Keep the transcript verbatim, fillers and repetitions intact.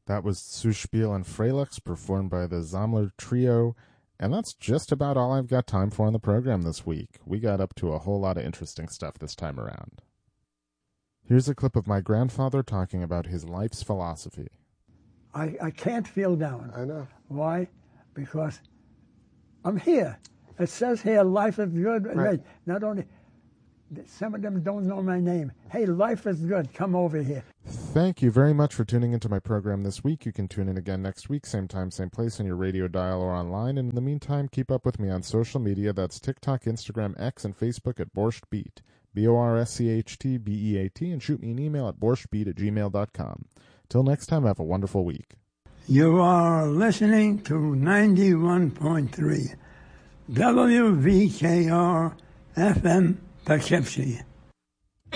That was Zuspiel and Frelix, performed by the Zammler Trio. And that's just about all I've got time for on the program this week. We got up to a whole lot of interesting stuff this time around. Here's a clip of my grandfather talking about his life's philosophy. I, I can't feel down. I know. Why? Because I'm here. It says here, life is good. Right. Not only, some of them don't know my name. Hey, life is good. Come over here. Thank you very much for tuning into my program this week. You can tune in again next week, same time, same place, on your radio dial or online. And in the meantime, keep up with me on social media. That's TikTok, Instagram, X, and Facebook at Borscht Beat. B O R S C H T B E A T, and shoot me an email at borschbeat at gmail dot com. Till next time, have a wonderful week. You are listening to ninety-one point three W V K R F M Poughkeepsie.